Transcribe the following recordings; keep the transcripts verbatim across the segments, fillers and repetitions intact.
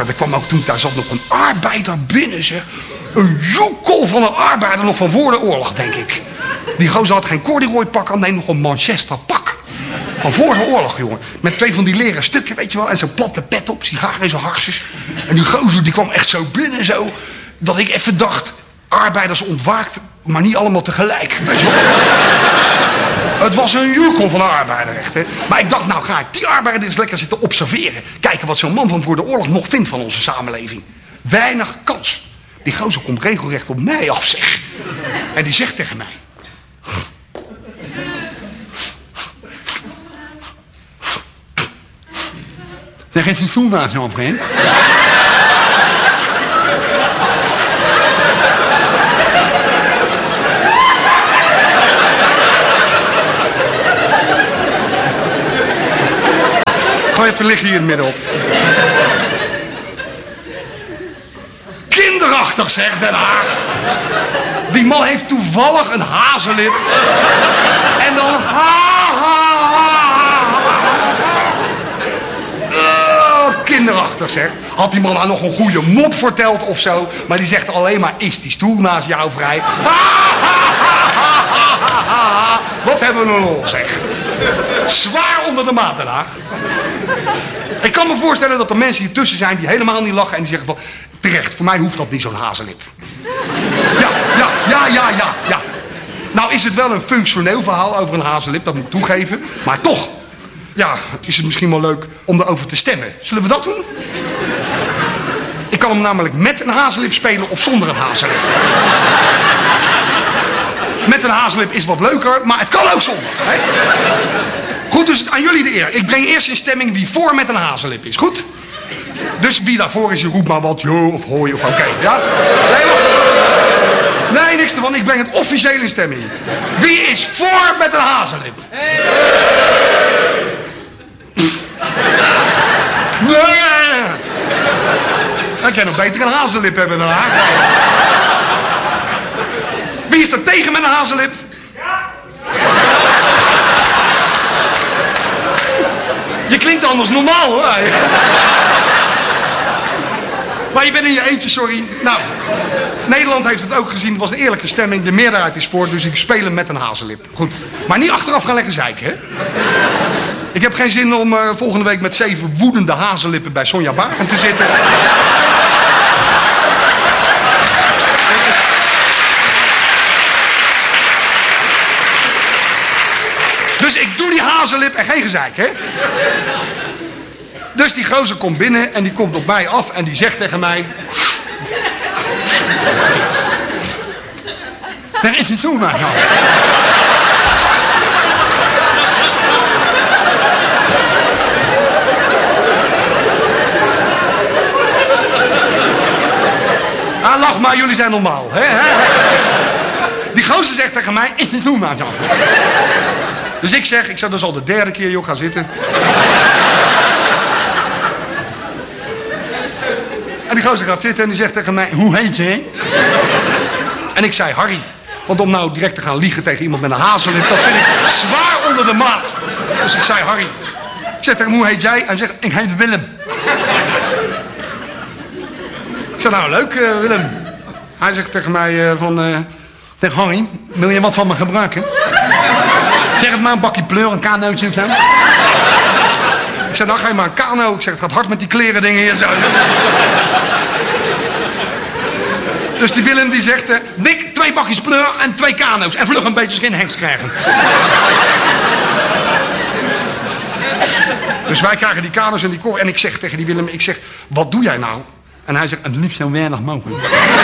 En er kwam ook toen, daar zat nog een arbeider binnen, zeg. Een joekel van een arbeider, nog van voor de oorlog, denk ik. Die gozer had geen corduroy pak aan, nee, nog een Manchester pak. Van voor de oorlog, jongen. Met twee van die leren stukken, weet je wel. En zo'n platte pet op, sigaren en zo'n harsjes. En die gozer, die kwam echt zo binnen, zo. Dat ik even dacht, arbeiders ontwaakt, maar niet allemaal tegelijk. Weet je wel. Het was een joekel van een arbeider, echt, hè. Maar ik dacht, nou ga ik die arbeider eens lekker zitten observeren. Kijken wat zo'n man van voor de oorlog nog vindt van onze samenleving. Weinig kans. Die gozer komt regelrecht op mij af, zeg. En die zegt tegen mij... Zeg eens een stoel naast je vriend. Ga even liggen hier in het midden op. Kinderachtig, zeg, Den Haag. Die man heeft toevallig een hazenlip. En dan ha, ha, ha, ha. Uh, kinderachtig, zeg. Had die man nou nog een goede mop verteld of zo. Maar die zegt alleen maar, is die stoel naast jou vrij? Ha, ha, ha, ha, ha, ha. Wat hebben we een lol, zeg. Zwaar onder de maat, Den Haag. Ik kan me voorstellen dat er mensen hier tussen zijn die helemaal niet lachen en die zeggen van... Terecht, voor mij hoeft dat niet zo'n hazenlip. Ja, ja, ja, ja, ja, ja. Nou is het wel een functioneel verhaal over een hazenlip, dat moet ik toegeven. Maar toch, ja, is het misschien wel leuk om erover te stemmen. Zullen we dat doen? Ik kan hem namelijk met een hazenlip spelen of zonder een hazenlip. Met een hazenlip is wat leuker, maar het kan ook zonder. Hè? Goed, dus aan jullie de eer. Ik breng eerst in stemming wie voor met een hazenlip is. Goed? Dus wie daarvoor is, je roept maar wat, jo of hoi of oké. Okay, ja? Nee, wacht. Nee, niks ervan. Ik breng het officieel in stemming. Wie is voor met een hazenlip? Hey. Nee. Ik kan nog beter een hazenlip hebben dan haar. Wie is er tegen met een hazenlip? Ja. Je klinkt anders normaal, hoor. Maar je bent in je eentje, sorry. Nou, Nederland heeft het ook gezien. Het was een eerlijke stemming. De meerderheid is voor, dus ik speel hem met een hazenlip. Goed. Maar niet achteraf gaan leggen zeiken, hè? Ik heb geen zin om uh, volgende week met zeven woedende hazenlippen bij Sonja Barend te zitten. Dus ik doe die hazenlip en geen gezeik, hè? Dus die gozer komt binnen en die komt op mij af en die zegt tegen mij... Waar is het zo maar nou? Ah, lach maar, jullie zijn normaal, hè? Die gozer zegt tegen mij, is het zo maar nou? Dus ik zeg, ik zeg, dat is al de derde keer, joh, ga zitten. En die gozer gaat zitten en die zegt tegen mij, hoe heet je? En ik zei, Harry. Want om nou direct te gaan liegen tegen iemand met een hazenlip, dat vind ik zwaar onder de maat. Dus ik zei, Harry. Ik zeg tegen hem, hoe heet jij? En hij zegt, ik heet Willem. Ik zeg, nou leuk, uh, Willem. Hij zegt tegen mij uh, van, uh, tegen Harry, wil je wat van me gebruiken? Zeg het maar, een bakje pleur, een kanootje of zo. Ik zeg, nou ga je maar een kano. Ik zeg, het gaat hard met die kleren dingen hier zo. Dus die Willem die zegt, uh, Nick, twee bakjes pleur en twee kano's. En vlug een beetje skinhengst krijgen. Dus wij krijgen die kano's en die kor. En ik zeg tegen die Willem, ik zeg, wat doe jij nou? En hij zegt, het liefst zo weinig mogelijk.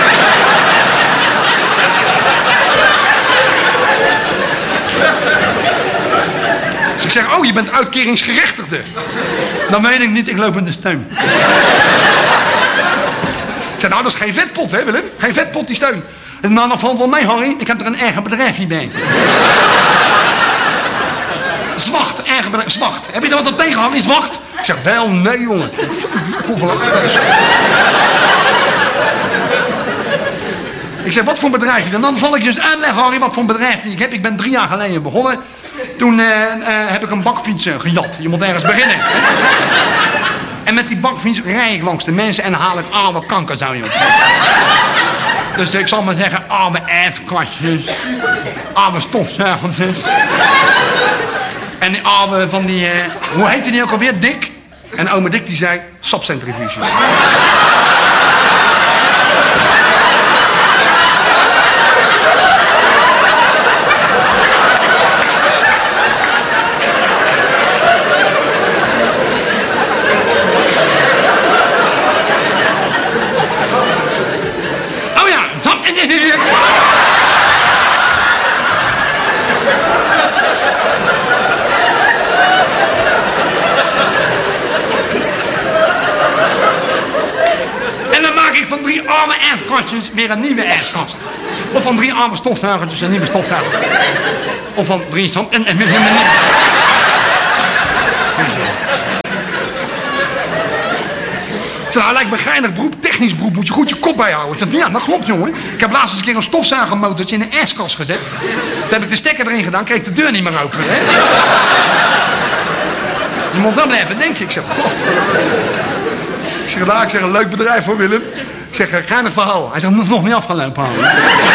Dus ik zeg, oh, je bent uitkeringsgerechtigde. Dan weet ik niet, ik loop in de steun. Ik zeg, nou, dat is geen vetpot, hè, Willem? Geen vetpot, die steun. En nou, dat valt wel mee, Harry. Ik heb er een eigen bedrijfje bij. Zwacht, eigen bedrijf. Zwacht. Heb je er wat op tegen, Harry? Zwacht? Ik zeg, wel, nee, jongen. Hoeveel... Ik zeg, wat voor bedrijfje? En dan zal ik je uitleggen, Harry, wat voor bedrijfje ik heb. Ik ben drie jaar geleden begonnen. Toen uh, uh, heb ik een bakfiets uh, gejat. Je moet ergens beginnen. En met die bakfiets rij ik langs de mensen en haal ik oude kankerzooi op. Dus ik zal maar zeggen, oude ijskastjes, oude stofzuigertjes. En die oude van die, uh, hoe heette die ook alweer? Dick? En oma Dick die zei, sapcentrifuges. Van drie arme ijskastjes weer een nieuwe ijskast. Of van drie arme stofzuigertjes een nieuwe stofzuiger. Of van drie zand... En, en, en, en, en. Nou, lijkt me een geinig beroep, technisch beroep, moet je goed je kop bijhouden. Ja, dat klopt, jongen. Ik heb laatst eens een keer een stofzuigermotortje in een ijskast gezet. Toen heb ik de stekker erin gedaan, kreeg ik de deur niet meer open, hè. Je moet dan blijven denken. Ik zeg, god. Ik zeg, nou, ik zeg, een leuk bedrijf hoor, Willem. Ik zeg, een geinig verhaal. Hij zegt, nog niet afgelopen houden.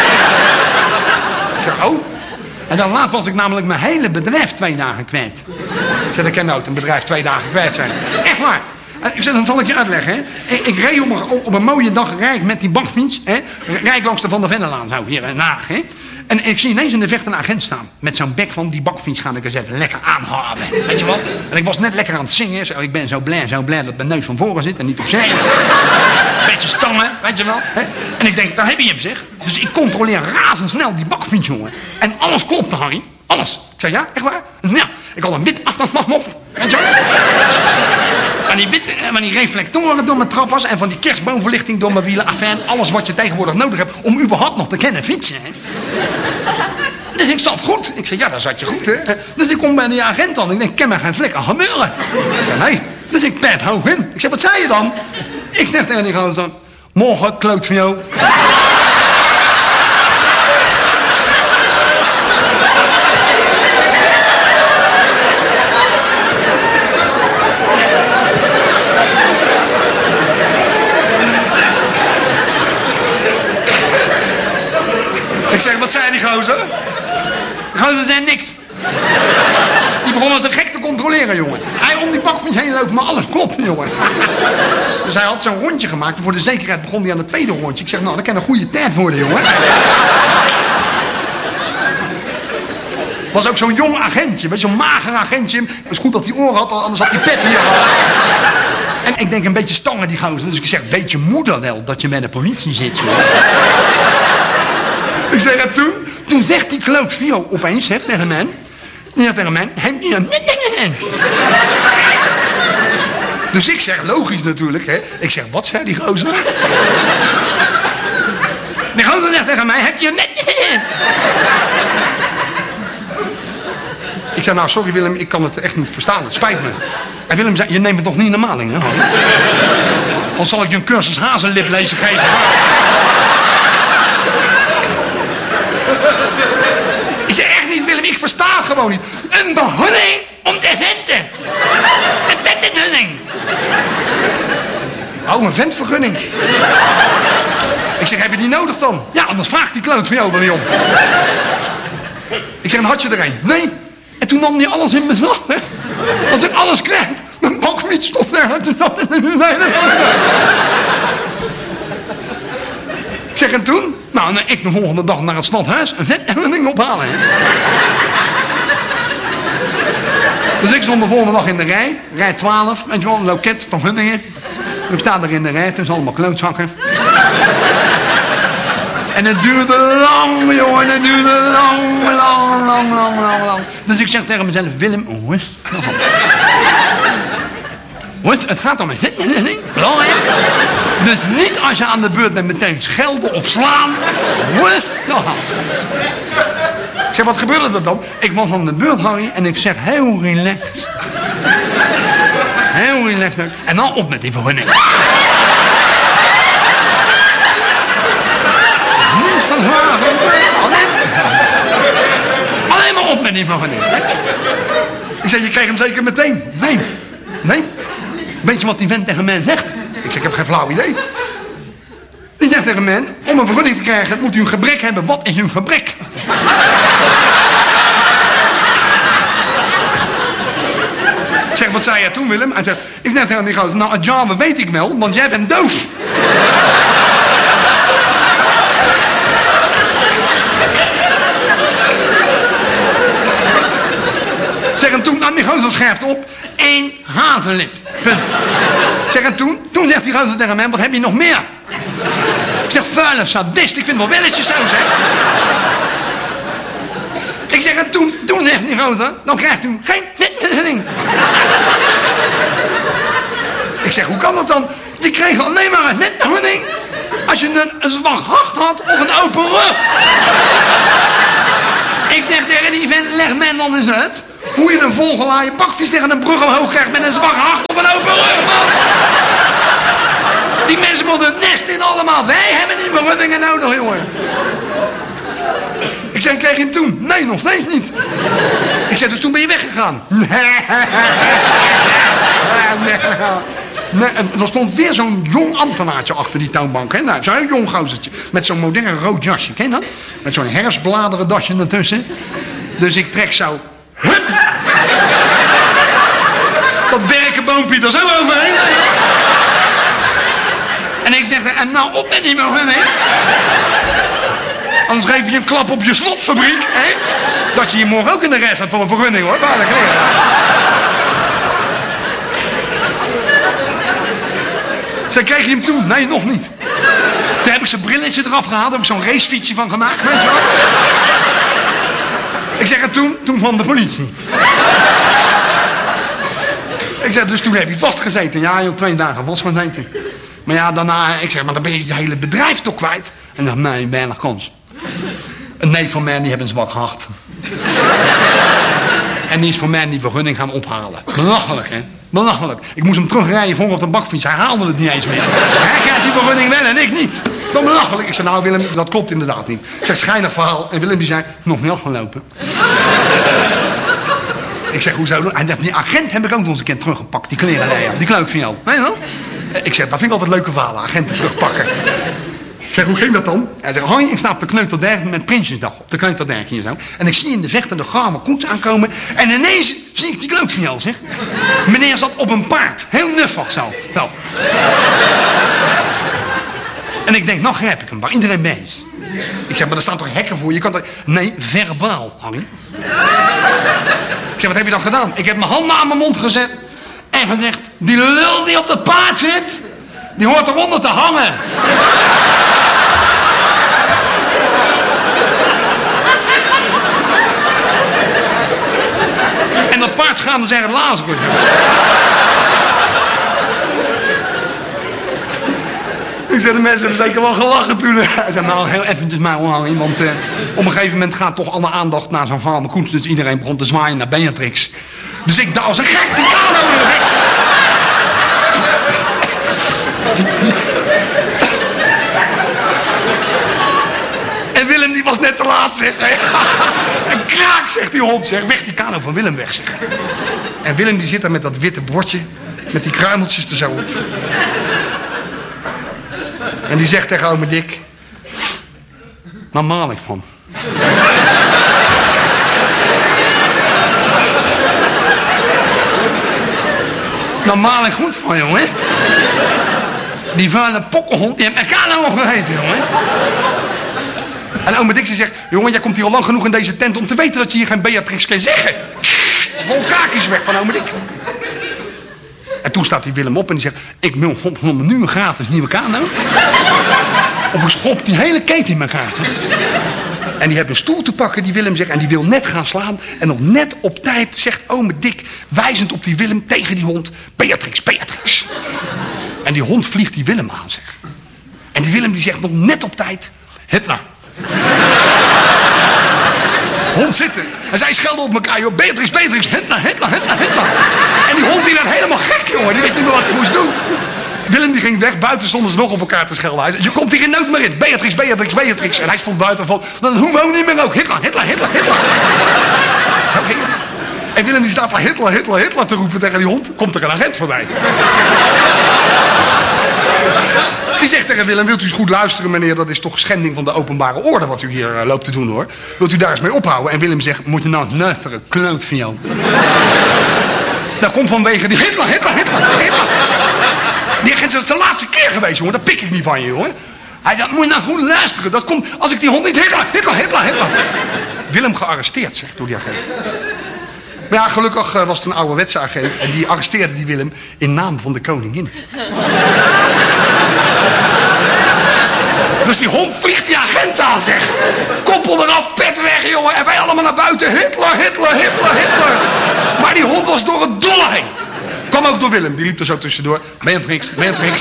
Ik zeg, oh. En dan laat was ik namelijk mijn hele bedrijf twee dagen kwijt. Ik zeg, dat kan nooit een bedrijf twee dagen kwijt zijn. Echt waar. Ik zeg, dan zal ik je uitleggen, hè. Ik, ik reed op een, op een mooie dag rijd ik met die bakfiets, hè. Rijd ik langs de Van der Vennelaan, zo, hier in Den Haag, hè. En ik zie ineens in de verte een agent staan. Met zo'n bek van, die bakfiets ga ik eens even lekker aanhouden. Weet je wel? En ik was net lekker aan het zingen. Zo, ik ben zo blij, zo blij dat mijn neus van voren zit en niet opzij. Beetje stangen, weet je wel. Hè? En ik denk, daar heb je hem, zeg. Dus ik controleer razendsnel die bakfiets, jongen. En alles klopte, Harry. Alles. Ik zei, ja, echt waar? Ja, ik had een wit achterslagmop. Weet je wel? Van die, witte, van die reflectoren door mijn trappers en van die kerstboomverlichting door mijn wielen. Afijn, alles wat je tegenwoordig nodig hebt om überhaupt nog te kennen fietsen. Hè? Dus ik zat goed. Ik zei, ja, daar zat je goed, hè. Dus ik kom bij die agent aan. Ik denk, kan mij geen flikker gebeuren. Ik zei, nee. Dus ik pijp hoog in. Ik zeg, wat zei je dan? Ik zeg tegen die gozer, morgen, kloot van jou. Ik zeg, wat zei die gozer? Die gozer zei niks. Die begon als een gek te controleren, jongen. Hij om die bakfiets heen loopt, maar alles klopt, jongen. Dus hij had zo'n rondje gemaakt. Voor de zekerheid begon hij aan het tweede rondje. Ik zeg, nou, dat kan een goede tijd worden, jongen. Was ook zo'n jong agentje, zo'n mager agentje. Het is goed dat hij oren had, anders had hij pet hier. En ik denk, een beetje stangen die gozer. Dus ik zeg, weet je moeder wel dat je bij de politie zit, jongen? Ik zeg, en toen, toen zegt die kloot Vio opeens, zeg, tegen mij. Die zegt tegen mij, heb je een... Dus ik zeg, logisch natuurlijk, hè. Ik zeg, wat zei die gozer? Die gozer zegt tegen mij, heb je een... Ik zeg, nou, sorry Willem, ik kan het echt niet verstaan, het spijt me. En Willem zei, je neemt het toch niet normaal in, hè? Dan zal ik je een cursus hazenlip lezen geven. Ik zeg echt niet, Willem, ik versta het gewoon niet. Een behandeling om te venten. Een ventengunning. Oh, een ventvergunning. Ik zeg, heb je die nodig dan? Ja, anders vraagt die kloot van jou er niet om. Ik zeg, had je er een? Nee. En toen nam hij alles in beslag, hè. Als ik alles krijg, mijn bakfiets stopt er. Ik zeg, en toen? Nou, en ik de volgende dag naar het stadhuis een vetvergunning ophalen, hè. Dus ik stond de volgende dag in de rij, rij twaalf, weet je wel, een loket van Gunningen. Ik sta er in de rij, tussen allemaal klootzakken. En het duurde lang, jongen, het duurde lang, lang, lang, lang, lang, lang. Dus ik zeg tegen mezelf, Willem, rustig aan. Rustig, het gaat om een vetvergunning, belangrijk. Dus niet als je aan de beurt bent meteen schelden of slaan. Rustig aan. Ik zeg, wat gebeurde er dan? Ik was aan de beurt, Harry, en ik zeg heel relaxed. Heel relaxed. En dan op met die vergunning. Niet van haar. Alleen, alleen maar op met die vergunning. Ik zeg, je kreeg hem zeker meteen. Nee, nee. Weet je wat die vent tegen mij zegt? Ik zeg, ik heb geen flauw idee. Die zegt tegen mij, om een vergunning te krijgen moet u een gebrek hebben. Wat is uw gebrek? Ik zeg, wat zei jij toen, Willem? Hij zegt, ik zeg tegen die gozer, nou, het Java weet ik wel, want jij bent doof. Zeg, en toen nam die gozer scherpt op, één hazenlip. Punt. Zeg, en toen, toen zegt die gozer tegen mij, wat heb je nog meer? Ik zeg, vuile sadist, ik vind wel welletjes zo, zeg. Ik zeg, en toen, toen zegt die gozer, dan krijgt u geen vergunning. Ik zeg, hoe kan dat dan? Je kreeg alleen maar een vergunning als je een, een zwak hart had of een open rug. Ik zeg tegen die vent, leg mij dan eens uit hoe je een volgelaaien bakvis tegen een brug omhoog krijgt met een zwak hart of een open rug, man. Die mensen moeten het nest in allemaal. Wij hebben die vergunningen nodig, jongen. Ik zeg, kreeg je hem toen? Nee, nog steeds niet. Ik zeg, dus toen ben je weggegaan. Nee. Nee, en er stond weer zo'n jong ambtenaartje achter die toonbank. Hè? Nou, zo'n jong gozertje. Met zo'n modern rood jasje. Ken je dat? Met zo'n herfstbladeren dasje ertussen. Dus ik trek zo. Hup! Dat berkenboompje er zo overheen. En ik zeg, en nou op met die mogen, hè? Anders geef je een klap op je slotfabriek, hè? Dat je hier morgen ook in de rest hebt voor een vergunning, hoor. Waarlijk, Zij kreeg je hem toen? Nee, nog niet. Toen heb ik zijn brilletje eraf gehaald, heb ik zo'n racefietsje van gemaakt, weet je wel? Ik zeg, en toen, toen kwam de politie. Ik zeg, dus toen heb je vastgezeten. Ja, joh, twee dagen vastgezeten. Maar ja, daarna, ik zeg, maar dan ben je je hele bedrijf toch kwijt? En dan, nee, weinig kans. Een neef van mij, die heeft een zwak hart. En die is voor mij die vergunning gaan ophalen. Belachelijk, hè? Belachelijk. Ik moest hem terugrijden voor op de bakfiets. Hij haalde het niet eens meer. Hij krijgt die vergunning wel en ik niet. Dat belachelijk. Ik zei, nou Willem, dat klopt inderdaad niet. Ik zeg, schijnig verhaal. En Willem die zei, nog niet afgelopen. Ik zeg, hoezo? En die agent heb ik ook nog eens een keer teruggepakt. Die klerenleier. Die kloot van jou. Weet je wel? Ik zeg, dat vind ik altijd leuke verhalen. Agenten terugpakken. Ik zeg, hoe ging dat dan? Hij zegt, hoi, ik sta op de Kneuterberg met Prinsjesdag. Op de Kneuterberg hier zo. En ik zie in de verte de grauwe koets aankomen. En ineens zie ik die kloot van jou, zeg. Meneer zat op een paard. Heel nuffig zo. Nou. En ik denk, nou grijp ik hem, waar iedereen mee is. Ik zeg, maar er staan toch hekken voor? Je kan toch... Nee, verbaal, Harry. Ik zeg, wat heb je dan gedaan? Ik heb mijn handen aan mijn mond gezet. En gezegd, die lul die op dat paard zit, die hoort eronder te hangen. En dat paard schaamde zijn het Lazarus. Ik zei, de mensen hebben zeker wel gelachen toen. Hij zei, nou, heel eventjes maar hoor, want uh, op een gegeven moment gaat toch alle aandacht naar zo'n vader Koens. Dus iedereen begon te zwaaien naar Beatrix. Dus ik dacht, als een gek de kano in de weg. En Willem die was net te laat, zeg. En kraak, zegt die hond, zeg. Weg die kano van Willem weg, zeg. En Willem die zit daar met dat witte bordje, met die kruimeltjes er zo op. En die zegt tegen ome Dick, waar maal ik van? Daar maal ik goed van, jongen. Die vuile pokkenhond, die heeft elkaar nou opgegeten, jongen. En ome Dick zegt, jongen, jij komt hier al lang genoeg in deze tent om te weten dat je hier geen Beatrix kan zeggen. Vol kaakjes weg van ome Dick. En toen staat die Willem op en die zegt, ik wil godverdomme nu een gratis nieuwe kano. Of ik schop die hele keten in elkaar, zeg. En die heeft een stoel te pakken, die Willem zegt, en die wil net gaan slaan. En nog net op tijd zegt ome Dick, wijzend op die Willem tegen die hond, Beatrix, Beatrix. En die hond vliegt die Willem aan, zeg. En die Willem die zegt nog net op tijd, Hitler. Hond zitten. En zij schelden op elkaar, joh. Beatrix, Beatrix, Hitler, Hitler, Hitler, Hitler. En die hond die werd helemaal gek, jongen. Die wist niet meer wat hij moest doen. Willem die ging weg, buiten stonden ze nog op elkaar te schelden. Hij zei, je komt hier in nood maar in. Beatrix, Beatrix, Beatrix. En hij stond buiten van, dan hoeven we niet meer ook. Hitler, Hitler, Hitler, Hitler. Okay. En Willem die staat daar Hitler, Hitler, Hitler te roepen tegen die hond. Komt er een agent voorbij. Die zegt tegen Willem, wilt u eens goed luisteren meneer, dat is toch schending van de openbare orde wat u hier uh, loopt te doen hoor. Wilt u daar eens mee ophouden? En Willem zegt, moet je nou eens luisteren, kloot van jou. Nou komt vanwege die Hitler, Hitler, Hitler, Hitler. Die agent zegt, dat is de laatste keer geweest jongen, dat pik ik niet van je jongen. Hij zegt, moet je nou goed luisteren, dat komt als ik die hond niet, Hitler, Hitler, Hitler, Hitler. Willem gearresteerd, zegt door die agent. Maar ja, gelukkig uh, was het een ouderwetse agent en die arresteerde die Willem in naam van de koningin. Dus die hond vliegt die agent aan, zeg. Koppel eraf, pet weg, jongen. En wij allemaal naar buiten. Hitler, Hitler, Hitler, Hitler. Maar die hond was door het dolle heen. Kwam ook door Willem, die liep er zo tussendoor. Matrix, Matrix.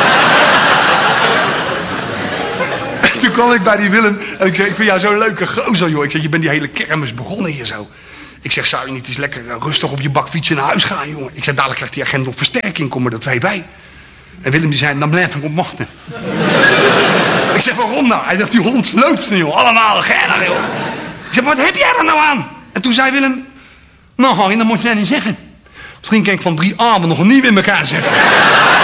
En toen kwam ik bij die Willem en ik zei, ik vind jou zo'n leuke gozer, joh. Ik zeg, je bent die hele kermis begonnen hier zo. Ik zeg, zou je niet eens lekker rustig op je bakfietsje naar huis gaan, jongen? Ik zeg, dadelijk krijgt die agent op versterking, kom er er twee bij. En Willem die zei, dan blijf ik op wachten. Ik zeg, waarom nou? Hij zegt, die hond loopt nu, joh. Allemaal gennen, joh. Ik zeg, wat heb jij er nou aan? En toen zei Willem, nou Harry, dat moet jij niet zeggen. Misschien kan ik van drie armen nog een nieuw in elkaar zetten.